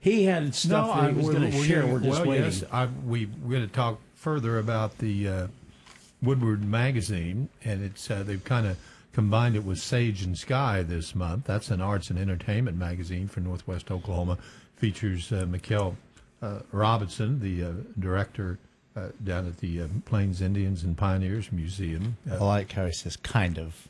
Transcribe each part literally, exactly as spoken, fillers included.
he had stuff no, that he was going to share. Gonna, we're just well, waiting. Yes, I, we, we're going to talk further about the uh, Woodward magazine, and it's uh, they've kind of combined it with Sage and Sky this month. That's an arts and entertainment magazine for Northwest Oklahoma. Features uh, Mikkel uh, Robinson, the uh, director uh, down at the uh, Plains Indians and Pioneers Museum. Uh, I like how he says kind of.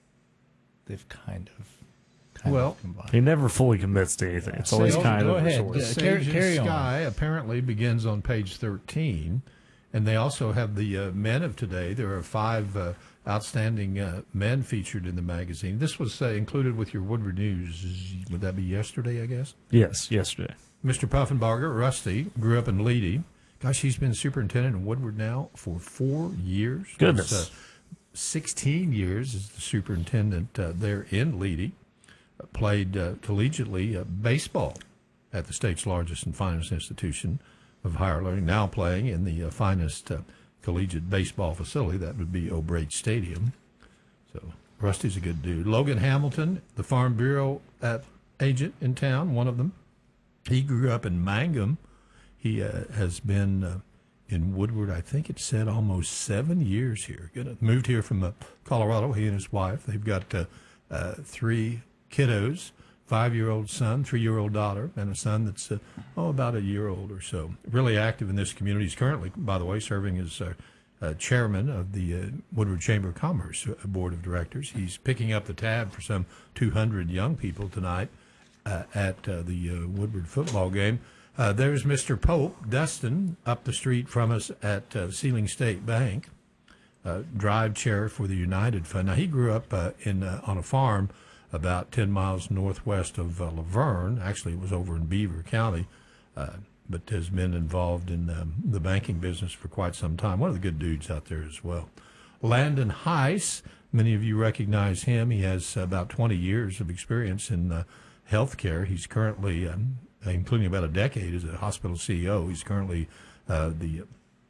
They've kind of. Kind well, of combined. He never fully commits to anything. It's always Sage, kind go of. ahead. Sort of. Yeah. Sage Carry- and carry on. Sky apparently begins on page thirteen, and they also have the uh, men of today. There are five uh, outstanding uh, men featured in the magazine. This was uh, included with your Woodward News. Would that be yesterday, I guess? Yes, yesterday. Mister Puffenbarger, Rusty, grew up in Leedy. Gosh, he's been superintendent in Woodward now for four years. Goodness. That's, uh, sixteen years as the superintendent uh, there in Leedy. Uh, played uh, collegiately uh, baseball at the state's largest and finest institution of higher learning, now playing in the uh, finest uh, collegiate baseball facility. That would be O'Brate Stadium. So Rusty's a good dude. Logan Hamilton, the Farm Bureau uh, agent in town, one of them. He grew up in Mangum. He uh, has been uh, in Woodward, I think it said almost seven years here. Good. Moved here from uh, Colorado, he and his wife. They've got uh, uh, three kiddos, five-year-old son, three-year-old daughter, and a son that's, uh, oh, about a year old or so. Really active in this community. He's currently, by the way, serving as uh, uh, chairman of the uh, Woodward Chamber of Commerce uh, Board of Directors. He's picking up the tab for some two hundred young people tonight uh, at uh, the uh, Woodward football game. Uh, there's Mister Pope, Dustin, up the street from us at uh, Sealing State Bank, uh, drive chair for the United Fund. Now, he grew up uh, in uh, on a farm about ten miles northwest of uh, Laverne. Actually, it was over in Beaver County, uh, but has been involved in um, the banking business for quite some time. One of the good dudes out there as well. Landon Heiss, many of you recognize him. He has about twenty years of experience in uh, healthcare. He's currently, um, including about a decade as a hospital C E O, he's currently uh, the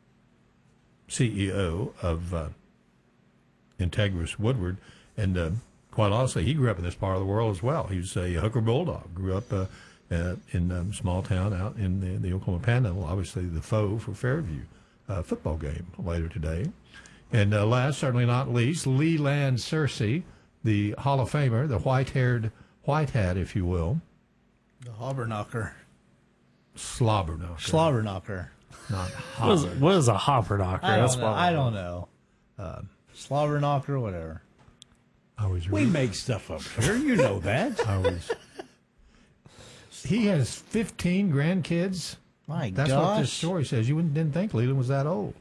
C E O of uh, Integris Woodward, and uh, quite honestly, he grew up in this part of the world as well. He was a hooker bulldog. Grew up uh, uh, in a um, small town out in the, the Oklahoma Panhandle, obviously the foe for Fairview uh, football game later today. And uh, last, certainly not least, Leland Searcy, the Hall of Famer, the white-haired white hat, if you will. The Hobberknocker. Slobberknocker. Slobberknocker. Not What is, what is a hopper knocker? I That's don't know. what- I don't know. Uh, Slobberknocker, whatever. I was We make stuff up here. You know that. I was. He has fifteen grandkids. My That's gosh. what this story says. You wouldn't, didn't think Leland was that old.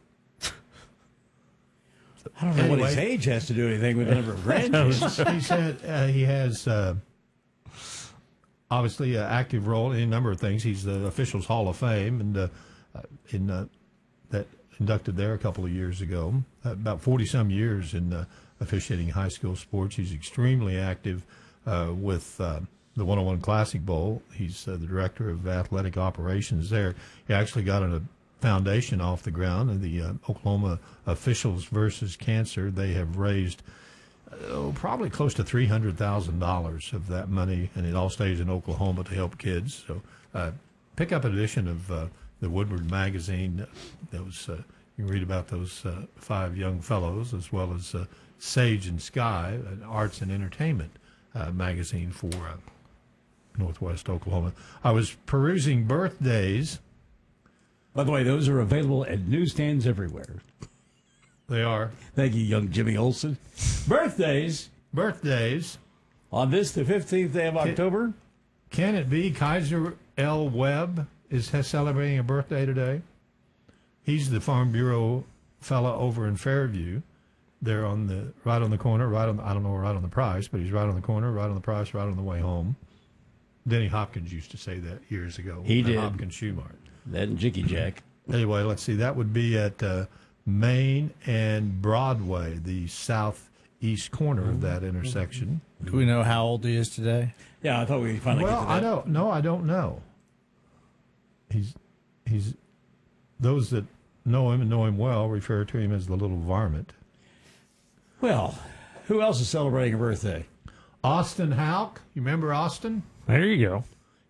I don't know what his Anyway. age has to do anything with the number of grandkids. He said uh, he has uh, obviously an active role in a number of things. He's the Officials Hall of Fame, and uh, uh, in uh, that inducted there a couple of years ago. Uh, about forty some years in uh, officiating high school sports. He's extremely active uh, with uh, the one oh one Classic Bowl. He's uh, the director of athletic operations there. He actually got a foundation off the ground, and the uh, Oklahoma Officials versus Cancer. They have raised oh, probably close to three hundred thousand dollars of that money, and it all stays in Oklahoma to help kids. So uh, pick up an edition of uh, the Woodward magazine. Those uh, you can read about those uh, five young fellows, as well as uh, Sage and Sky, an arts and entertainment uh, magazine for uh, Northwest Oklahoma. I was perusing birthdays. By the way, those are available at newsstands everywhere. They are Thank you, young Jimmy Olsen. Birthdays birthdays. on this, the fifteenth day of October. Can it be Kaiser L. Webb is has celebrating a birthday today? He's the Farm Bureau fella over in Fairview. They're on the right on the corner, right on the, I don't know right on the price, but he's right on the corner, right on the price, right on the way home. Denny Hopkins used to say that years ago. He at did. Hopkins Shoe Mart. That and Jicky Jack. Anyway, let's see. That would be at uh, Main and Broadway, the southeast corner of that intersection. Do we know how old he is today? Yeah, I thought we'd finally Well, get to that. I don't. No, I don't know. He's he's those that know him and know him well refer to him as the little varmint. Well, who else is celebrating a birthday? Austin Houck, you remember Austin? There you go.